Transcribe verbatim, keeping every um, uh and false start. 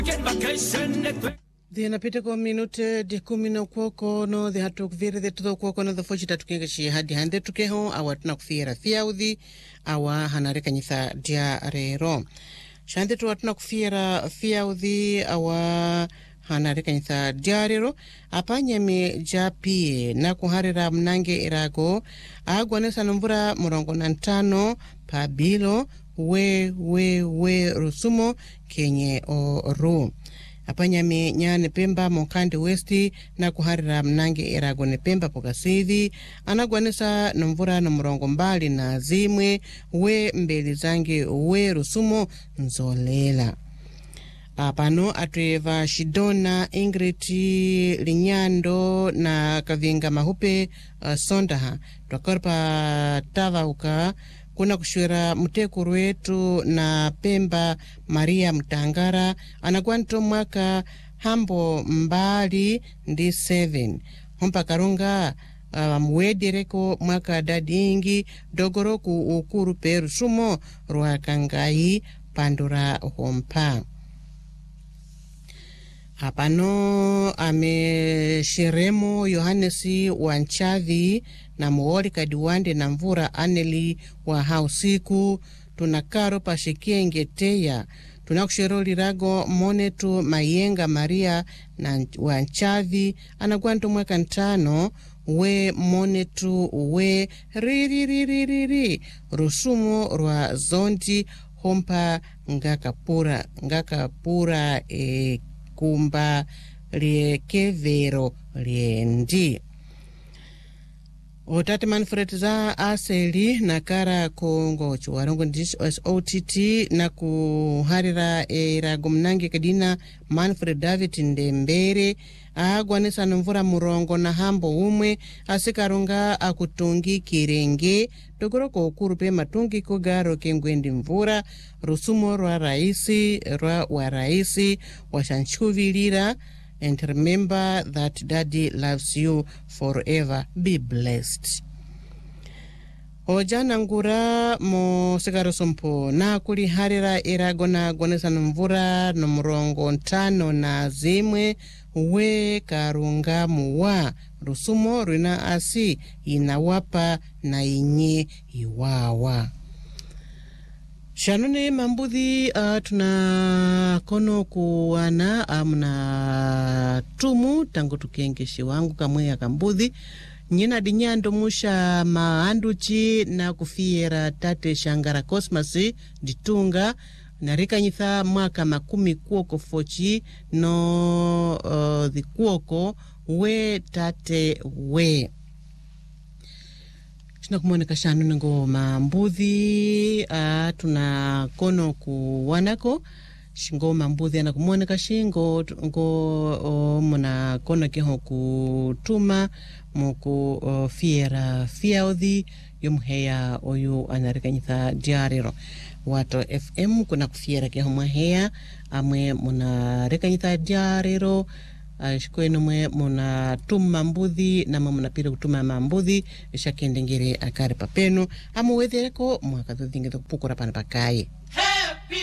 Dinapita kwa minute di kumi na kuoko no de hatu kuvira de tudo kuoko no da fochi tatu kenga shi hadi hande tukeho awa tuna kufira fiaudhi awa hanareka nyitha dia rero. Shande tu watuna kufira fiaudhi awa hanareka nyitha dia rero. Apa nyame japie na kuharira mnange irago agwanesa numbura murongo nantano pa bilo we we we rusumo kenye o ru. Apanyame nyane Pemba Mokande Westi na kuharira mnange erago ne Pemba Pokasivi anagwanesa numvura na murongo mbali na zimwe we mbeli zange we rusumo nzolela. Apano atreva Shidona Ingrid Linyando na Kavinga Mahupe uh, Sondaha twakorpa tava uka kuna kushwira mutekuru wetu na Pemba Maria Mtangara anagwanto mwaka hambo mbali ndi seven humpa karunga uh, mwedereko mwaka dadingi dogoroku ukuru peru sumo ruakangai pandura hompa. Hapano ame Shiremo Yohanesi Wanchavi na Muori Kadiwande na Mvura Aneli wa hausiku tunakaro pashikenge teya tunakushiro lirago monetu Mayenga Maria na Wanchavi anagwanto mwaka ntano we monetu we riri riri riri rusumo rwa zondi hompa ngakapura ngakapura e kumba liekevero liendi. Otati Manfred za aseli na kara kongo chuwarongo ndish O T T na kuharira era gomnange kadina Manfred David Ndembere agwanesa numvura murongo na hambo umwe asikarunga akutungi kirenge dogoroko ukuru pe matungi kogaro kengwendi mvura rusumo rwa raisi rwa wa raisi washanchuvilira. And remember that daddy loves you forever. Be blessed. Ojana ngura mo sigaro sompo na kuli harira iragona gwanesa mvura no murongo ntano na zimwe we karunga muwa rusumo rina asi inawapa na inye iwawa. Shanone mambudhi uh, tuna kono kuwana amna tumu tangu tukiengeshi wangu kamwe ya kambudhi nyina dinyando musha maanduchi na kufiera tate Shangara Cosmasi ditunga narika nyitha mwaka makumi kuoko fochi no uh, the kuoko we tate we. Shina kumoneka shanu ngo mambudhi uh, tuna kono kuwanako shingo mambudhi ana kumoneka shingo ngo uh, muna kono kiho kutuma muku uh, fiera fiaudhi yumheya oyu anarika nyitha diariro wato F M kuna kufiera kiho mwaheya amwe muna rika nyitha diariro. Shkwenu mwe muna tuma mbudhi na muna pira kutuma mambudhi shakendengere akare papenu amu wethereko mwaka dhudhingi dhukupukura pana pakaye.